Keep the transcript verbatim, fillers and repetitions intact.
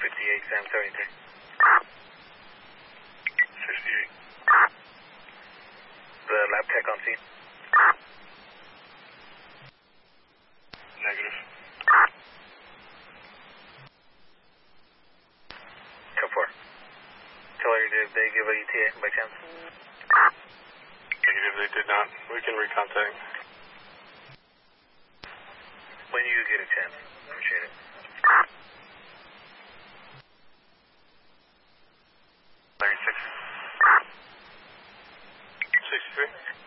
fifty-eight, Sam seventy-three. fifty-eight. The lab tech on scene. Negative. ten four. Tiller, did they give a E T A by chance? Negative, they did not. We can recontact. When you get a chance. Appreciate it. thirty-six. sixty-three.